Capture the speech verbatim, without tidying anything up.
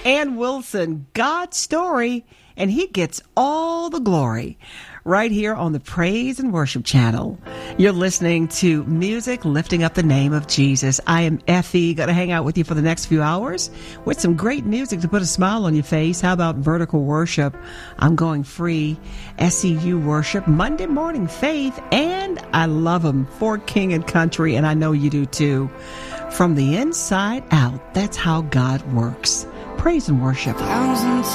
Ann Wilson, God's story, and he gets all the glory. Right here on the Praise and Worship Channel. You're listening to music lifting up the name of Jesus. I am Effie, going to hang out with you for the next few hours with some great music to put a smile on your face. How about Vertical Worship? I'm going free. S E U Worship, Monday Morning Faith, and I love them for King and Country, and I know you do too. From the inside out, that's how God works. Praise and worship. Thousands